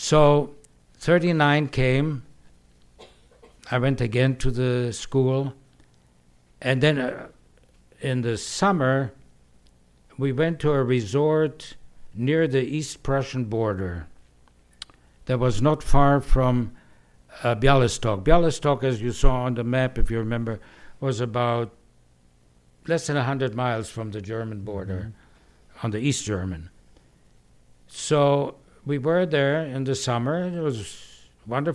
So 39 came. I went again to the school. And then in the summer, we went to a resort near the East Prussian border that was not far from Bialystok. Bialystok, as you saw on the map, if you remember, was about less than 100 miles from the German border, on the East German. So we were there in the summer. It was wonderful.